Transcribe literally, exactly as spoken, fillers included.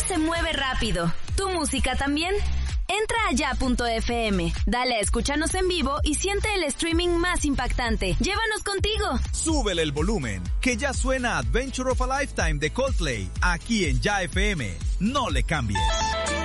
se mueve rápido. ¿Tu música también? Entra a ya punto efe eme, dale a escúchanos en vivo y siente el streaming más impactante. ¡Llévanos contigo! Súbele el volumen, que ya suena Adventure of a Lifetime de Coldplay, aquí en Ya F M. No le cambies.